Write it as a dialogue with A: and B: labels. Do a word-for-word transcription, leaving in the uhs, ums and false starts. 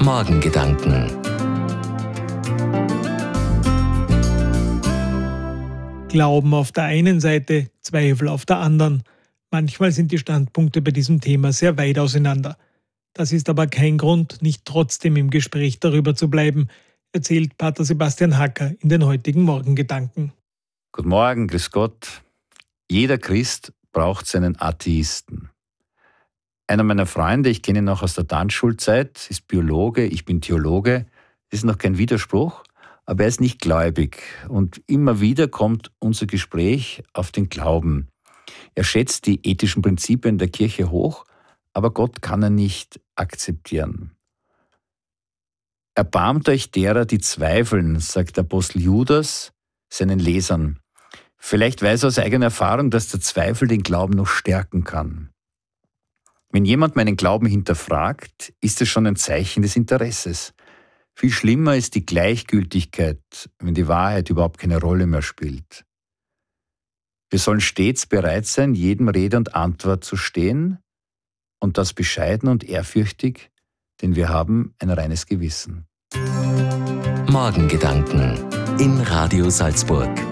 A: Morgengedanken.
B: Glauben auf der einen Seite, Zweifel auf der anderen. Manchmal sind die Standpunkte bei diesem Thema sehr weit auseinander. Das ist aber kein Grund, nicht trotzdem im Gespräch darüber zu bleiben, erzählt Pater Sebastian Hacker in den heutigen Morgengedanken.
C: Guten Morgen, grüß Gott. Jeder Christ braucht seinen Atheisten. Einer meiner Freunde, ich kenne ihn noch aus der Tanzschulzeit, ist Biologe, ich bin Theologe. Das ist noch kein Widerspruch, aber er ist nicht gläubig. Und immer wieder kommt unser Gespräch auf den Glauben. Er schätzt die ethischen Prinzipien der Kirche hoch, aber Gott kann er nicht akzeptieren. Erbarmt euch derer, die zweifeln, sagt der Apostel Judas seinen Lesern. Vielleicht weiß er aus eigener Erfahrung, dass der Zweifel den Glauben noch stärken kann. Wenn jemand meinen Glauben hinterfragt, ist es schon ein Zeichen des Interesses. Viel schlimmer ist die Gleichgültigkeit, wenn die Wahrheit überhaupt keine Rolle mehr spielt. Wir sollen stets bereit sein, jedem Rede und Antwort zu stehen und das bescheiden und ehrfürchtig, denn wir haben ein reines Gewissen.
A: Morgengedanken in Radio Salzburg.